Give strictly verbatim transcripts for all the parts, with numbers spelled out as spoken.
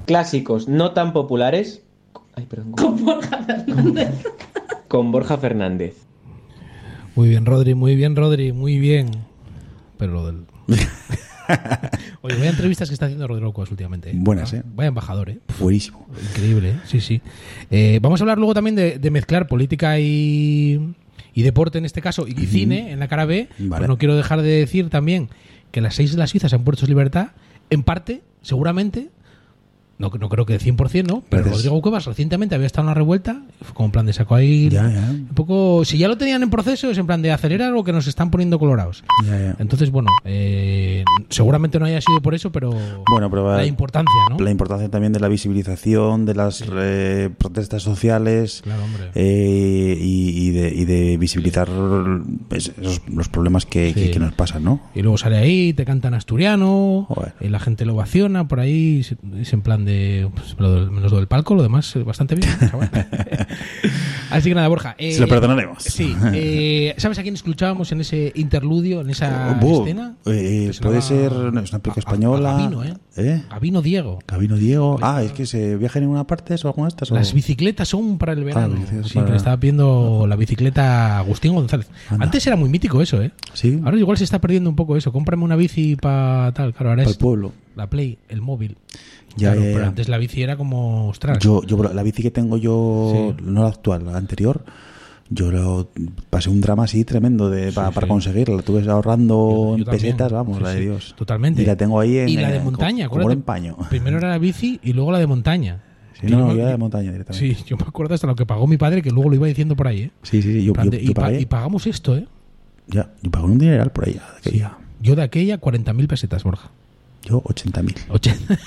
clásicos no tan populares. Ay, perdón. Con Borja Fernández. Con Borja Fernández. Muy bien, Rodri, muy bien, Rodri, muy bien. Pero lo del... Oye, vaya entrevistas que está haciendo Rodrigo Cuevas últimamente. ¿eh? Buenas, ¿no? ¿eh? Vaya embajador, ¿eh? Buenísimo. Increíble, ¿eh? Sí, sí. Eh, vamos a hablar luego también de, de mezclar política y, y deporte en este caso, y uh-huh. cine en la cara B. Vale. Pues no quiero dejar de decir también que las seis de las Suizas en Puerto de Libertad, en parte, seguramente... No, no creo que de cien por ciento, ¿no? Pero Gracias. Rodrigo Cuevas recientemente había estado en una revuelta, fue como en plan de saco ahí. Ya, ya. Un poco, si ya lo tenían en proceso, es en plan de acelerar o que nos están poniendo colorados. Ya, ya. Entonces, bueno, eh, seguramente no haya sido por eso, pero, bueno, pero la importancia, ¿no? La importancia también de la visibilización de las sí. eh, protestas sociales. Claro, hombre. Eh, y, y, de, y de visibilizar esos, los problemas que, sí. que, que nos pasan, ¿no? Y luego sale ahí, te cantan asturiano, bueno. y la gente lo ovaciona por ahí, es en plan de pues, menos lo del palco, lo demás bastante bien, chaval. Así que nada, Borja, eh, se lo perdonaremos. Sí, eh, ¿sabes a quién escuchábamos en ese interludio, en esa oh, escena? Eh, puede ser, no, es una película española. A, a Gabino, ¿eh? ¿eh? Gabino Diego. Gabino Diego. Ah, es que se viajan en una parte, ¿eso alguna de estas? Las o? bicicletas son para el verano. Ah, sí, para... que le estaba pidiendo la bicicleta Agustín González. Anda. Antes era muy mítico eso, ¿eh? Sí. Ahora igual se está perdiendo un poco eso. Cómprame una bici para tal, claro, ahora para es el pueblo. La Play, el móvil. Ya, claro, ya, ya. Pero antes la bici era como ostras. Yo, yo la bici que tengo yo, sí. no la actual, la anterior, yo lo pasé un drama así tremendo de, sí, para, sí. para conseguirla. La tuve ahorrando yo, yo en pesetas, vamos, sí, la de Dios. Sí, totalmente. Y la tengo ahí en. Y la de montaña, como en paño. Primero era la bici y luego la de montaña. Sí, no, no, yo era de montaña directamente. Sí, yo me acuerdo hasta lo que pagó mi padre, que luego lo iba diciendo por ahí, ¿eh? Sí, sí, sí. Yo, yo, de, yo y, pagué. y pagamos esto, ¿eh? Ya, yo pagué un dineral por ahí. Sí. Yo de aquella cuarenta mil pesetas, Borja. Yo ochenta mil. ochenta.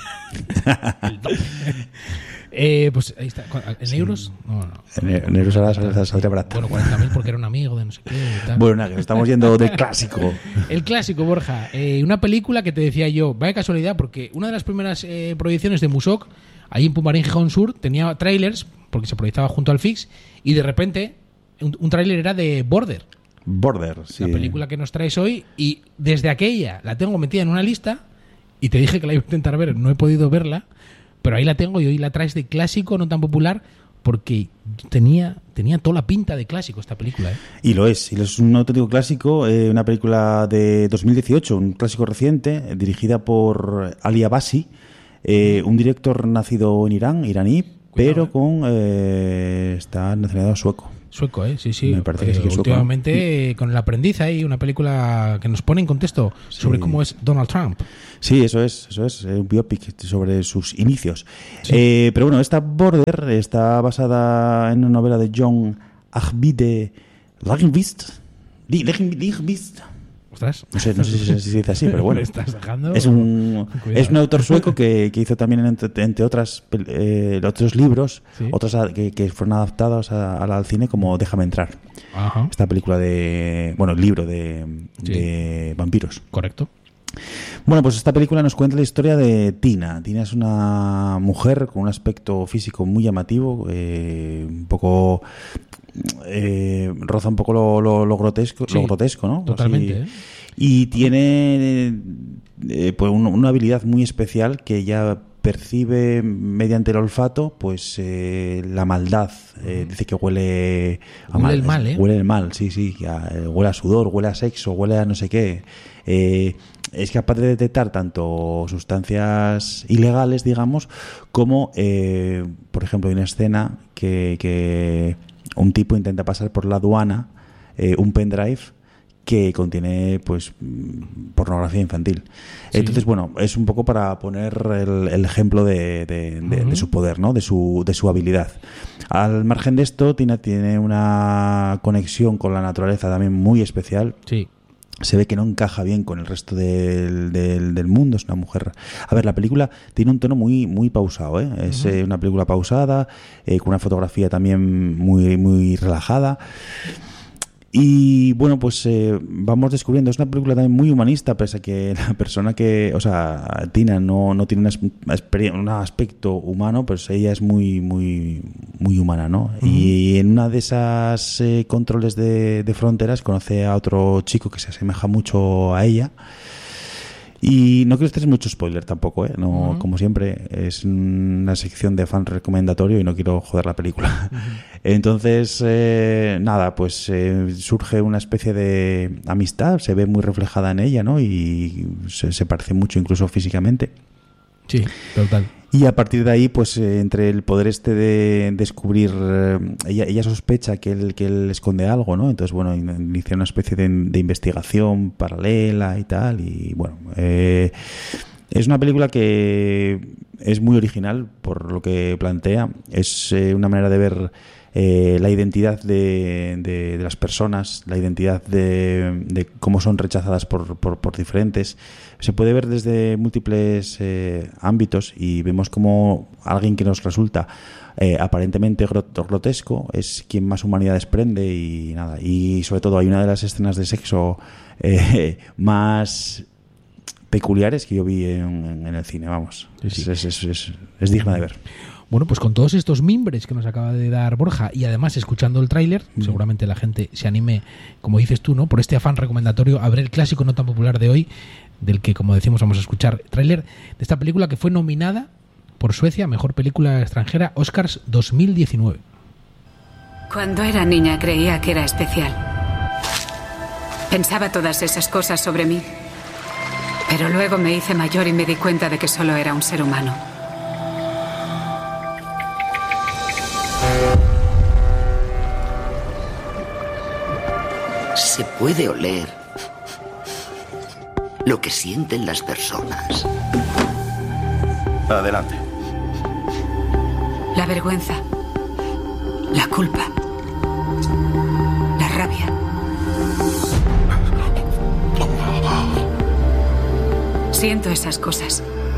eh, pues ahí está. ¿En sí. euros? No, no. En, en euros ahora saldría sal, sal, barato. Bueno, cuarenta mil porque era un amigo de no sé qué. Y tal. Bueno, nada, que estamos yendo del clásico. El clásico, Borja. Eh, una película que te decía yo, vaya casualidad, porque una de las primeras eh, proyecciones de Musoc, ahí en Pumarín, Gijón Sur, tenía trailers, porque se proyectaba junto al Fix, y de repente un, un tráiler era de Border. Border, sí. La película que nos traes hoy, y desde aquella la tengo metida en una lista. Y te dije que la iba a intentar ver, no he podido verla, pero ahí la tengo y hoy la traes de clásico, no tan popular, porque tenía tenía toda la pinta de clásico esta película. ¿eh? Y lo es, y lo es un auténtico clásico, eh, una película de dos mil dieciocho, un clásico reciente, eh, dirigida por Ali Abbasi, eh, un director nacido en Irán, iraní, Cuidado, pero eh. con eh, está nacionalizado sueco. Sueco, ¿eh? Sí, sí. Me parece que sí que es sueco. Últimamente, con El aprendiz ahí, una película que nos pone en contexto sobre sí. cómo es Donald Trump. Sí, eso es, eso es, un biopic sobre sus inicios. Sí. Eh, pero bueno, esta Border está basada en una novela de John Ajvide Langbist. Langbist. Ostras. No sé, no sé si se dice así, pero bueno. ¿Estás dejando? Es un Cuidado. Es un autor sueco que, que hizo también, entre, entre otras eh, otros libros, ¿sí? otros que, que fueron adaptados a, a, al cine, como Déjame entrar. Ajá. Esta película de... Bueno, el libro de, sí. de vampiros. Correcto. Bueno, pues esta película nos cuenta la historia de Tina. Tina es una mujer con un aspecto físico muy llamativo, eh, un poco... Eh, roza un poco lo, lo, lo grotesco, sí, lo grotesco, ¿no? Totalmente. Así, ¿eh? Y tiene eh, pues un, una habilidad muy especial que ella percibe mediante el olfato, pues eh, la maldad. Eh, dice que huele a huele mal, el mal, ¿eh? Huele el mal, sí, sí. A, huele a sudor, huele a sexo, huele a no sé qué. Eh, es capaz de detectar tanto sustancias ilegales, digamos, como, eh, por ejemplo, hay una escena que, que un tipo intenta pasar por la aduana eh, un pendrive que contiene pues pornografía infantil. Sí. Entonces, bueno, es un poco para poner el, el ejemplo de, de, de, uh-huh. de su poder, ¿no? De su, de su habilidad. Al margen de esto, Tina tiene una conexión con la naturaleza también muy especial. Sí. Se ve que no encaja bien con el resto del, del, del mundo. Es una mujer... A ver, la película tiene un tono muy muy pausado, ¿eh? Es uh-huh. eh, una película pausada, eh, con una fotografía también muy, muy relajada. Y bueno, pues eh, vamos descubriendo, es una película también muy humanista, pese a que la persona que, o sea, Tina no, no tiene una, un aspecto humano, pues ella es muy muy muy humana, ¿no? Uh-huh. Y en una de esas eh, controles de, de fronteras conoce a otro chico que se asemeja mucho a ella. Y no quiero hacer mucho spoiler tampoco, ¿eh? No, uh-huh. Como siempre, es una sección de fan recomendatorio y no quiero joder la película. Uh-huh. Entonces, eh, nada, pues eh, surge una especie de amistad, se ve muy reflejada en ella, ¿no? Y se, se parece mucho incluso físicamente. Sí, total. Y a partir de ahí, pues eh, entre el poder este de descubrir, eh, ella, ella sospecha que él, que él esconde algo, ¿no? Entonces, bueno, inicia una especie de, de investigación paralela y tal. Y bueno, eh, es una película que es muy original por lo que plantea. Es eh, una manera de ver eh, la identidad de, de, de las personas, la identidad de, de cómo son rechazadas por, por, por diferentes. Se puede ver desde múltiples eh, ámbitos y vemos como alguien que nos resulta eh, aparentemente grotesco es quien más humanidad desprende y nada. Y sobre todo hay una de las escenas de sexo eh, más peculiares que yo vi en, en el cine, vamos. Sí, sí. Es, es, es, es, es digna de ver. Bueno, pues con todos estos mimbres que nos acaba de dar Borja y además escuchando el tráiler, mm. seguramente la gente se anime, como dices tú, ¿no? Por este afán recomendatorio a ver el clásico no tan popular de hoy, del que, como decimos, vamos a escuchar tráiler de esta película que fue nominada por Suecia a Mejor Película Extranjera Oscars dos mil diecinueve. Cuando era niña creía que era especial. Pensaba todas esas cosas sobre mí. Pero luego me hice mayor y me di cuenta de que solo era un ser humano. Se puede oler lo que sienten las personas. Adelante. La vergüenza, la culpa, la rabia. Siento esas cosas.